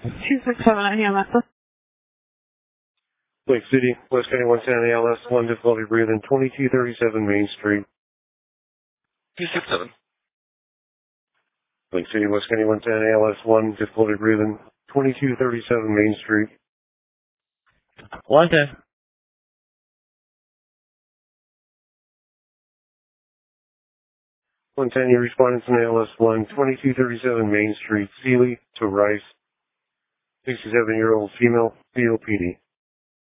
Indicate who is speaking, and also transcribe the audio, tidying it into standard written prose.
Speaker 1: 267 EMS.
Speaker 2: Lake City, West County 110 ALS, 1 difficulty breathing, 2237 Main Street.
Speaker 3: 267.
Speaker 2: Lake City, West County 110 ALS, 1 difficulty breathing, 2237 Main Street.
Speaker 4: 110.
Speaker 2: 110, you responded to ALS 1, 2237 Main Street, Sealy to Rice, 67-year-old female, COPD.